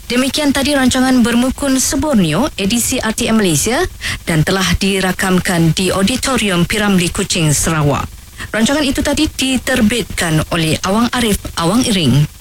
Demikian tadi rancangan Bermukun Seborneo edisi RTM Malaysia dan telah dirakamkan di Auditorium Piramli Kuching, Sarawak. Rancangan itu tadi diterbitkan oleh Awang Arif Awang Iring.